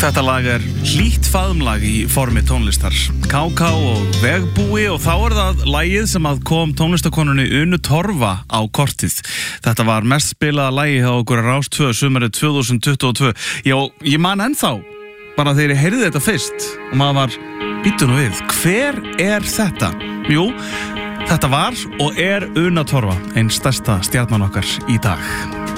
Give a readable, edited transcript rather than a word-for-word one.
Þetta lag hlýtt faðmlag í formi tónlistar. K.K. og Vegbúi og þá það lagið sem að kom tónlistakonunni Unu Torfa á kortið. Þetta var mest spilaða lagið hjá okkur Rás 2 sumarið 2022. Já, ég man ennþá bara þegar ég heyrði þetta fyrst og maður var bíddu nú við. Hver þetta? Jú, þetta var og Una Torfa, ein stærsta stjarnan okkar í dag.